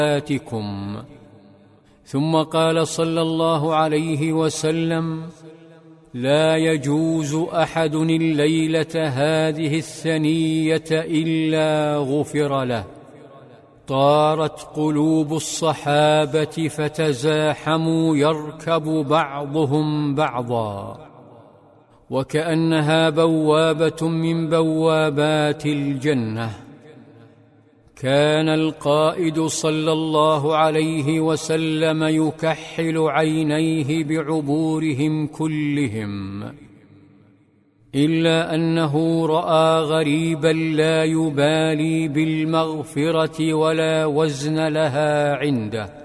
صلاتكم. ثم قال صلى الله عليه وسلم: لا يجوز أحد الليلة هذه الثنية إلا غفر له. طارت قلوب الصحابة فتزاحموا يركب بعضهم بعضا، وكأنها بوابة من بوابات الجنة. كان القائد صلى الله عليه وسلم يكحل عينيه بعبورهم كلهم، إلا أنه رأى غريبا لا يبالي بالمغفرة ولا وزن لها عنده،